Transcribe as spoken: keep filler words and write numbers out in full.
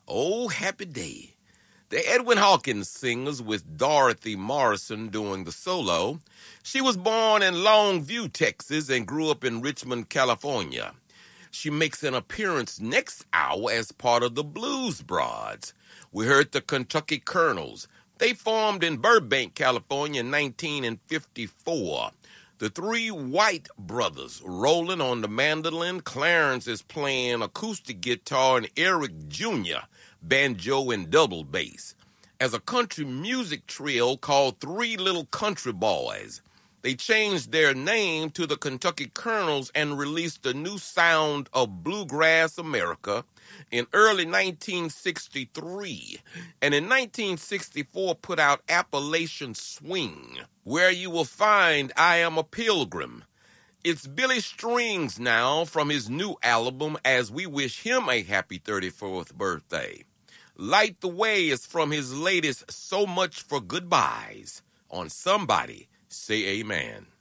Oh, happy day. The Edwin Hawkins singers with Dorothy Morrison doing the solo. She was born in Longview, Texas, and grew up in Richmond, California. She makes an appearance next hour as part of the Blues Broads. We heard the Kentucky Colonels. They formed in Burbank, California in nineteen fifty-four. The three White brothers, Roland on the mandolin, Clarence is playing acoustic guitar, and Eric Junior, banjo and double bass, as a country music trio called Three Little Country Boys. They changed their name to the Kentucky Colonels and released the new sound of Bluegrass America in early nineteen sixty-three, and in nineteen sixty-four put out Appalachian Swing, where you will find I Am a Pilgrim. It's Billy Strings now from his new album as we wish him a happy thirty-fourth birthday. Light the Way is from his latest So Much for Goodbyes on Somebody Say Amen.